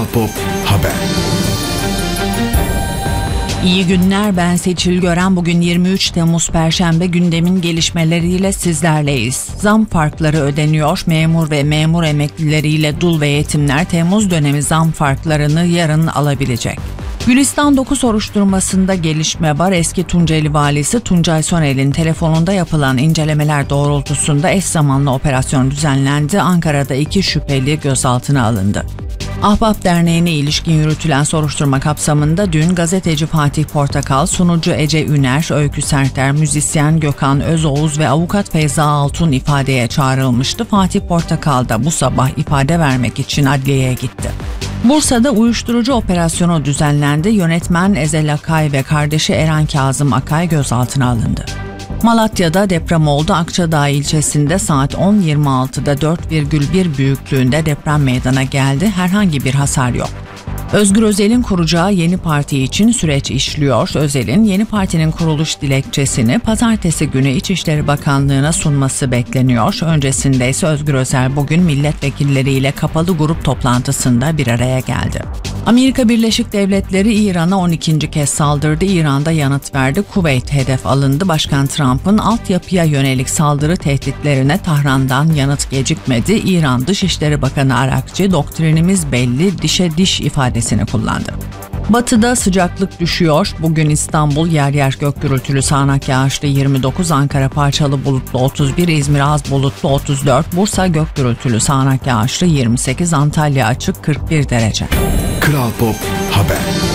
Kral Pop Haber. İyi günler, ben Seçil Gören. Bugün 23 Temmuz Perşembe, gündemin gelişmeleriyle sizlerleyiz. Zam farkları ödeniyor. Memur ve memur emeklileriyle dul ve yetimler Temmuz dönemi zam farklarını yarın alabilecek. Gülistan 9 soruşturmasında gelişme var. Eski Tunceli valisi Tuncay Soner'in telefonunda yapılan incelemeler doğrultusunda eş zamanlı operasyon düzenlendi. Ankara'da 2 şüpheli gözaltına alındı. Ahbap Derneği'ne ilişkin yürütülen soruşturma kapsamında dün gazeteci Fatih Portakal, sunucu Ece Üner, Öykü Serter, müzisyen Gökhan Özoğuz ve avukat Feyza Altun ifadeye çağrılmıştı. Fatih Portakal da bu sabah ifade vermek için adliyeye gitti. Bursa'da uyuşturucu operasyonu düzenlendi. Yönetmen Ezel Akay ve kardeşi Eren Kazım Akay gözaltına alındı. Malatya'da deprem oldu. Akçadağ ilçesinde saat 10.26'da 4,1 büyüklüğünde deprem meydana geldi. Herhangi bir hasar yok. Özgür Özel'in kuracağı yeni parti için süreç işliyor. Özel'in yeni partinin kuruluş dilekçesini pazartesi günü İçişleri Bakanlığı'na sunması bekleniyor. Öncesinde ise Özgür Özel bugün milletvekilleriyle kapalı grup toplantısında bir araya geldi. Amerika Birleşik Devletleri İran'a 12. kez saldırdı. İran'da yanıt verdi. Kuveyt hedef alındı. Başkan Trump'ın altyapıya yönelik saldırı tehditlerine Tahran'dan yanıt gecikmedi. İran Dışişleri Bakanı Arakçı, doktrinimiz belli, dişe diş ifadesini kullandı. Batıda sıcaklık düşüyor. Bugün İstanbul yer yer gök gürültülü sağanak yağışlı 29, Ankara parçalı bulutlu 31, İzmir az bulutlu 34, Bursa gök gürültülü sağanak yağışlı 28, Antalya açık 41 derece. Kral Pop Haber.